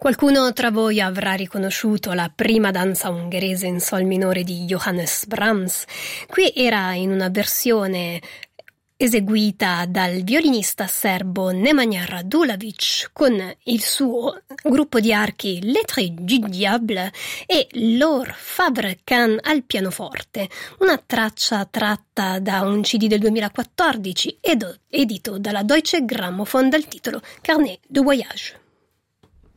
Qualcuno tra voi avrà riconosciuto la prima danza ungherese in sol minore di Johannes Brahms. Qui era in una versione eseguita dal violinista serbo Nemanja Radulović con il suo gruppo di archi Les Tres du Diable e Laure Favre-Kahn al pianoforte, una traccia tratta da un CD del 2014 edito dalla Deutsche Grammophon dal titolo Carnet de Voyage.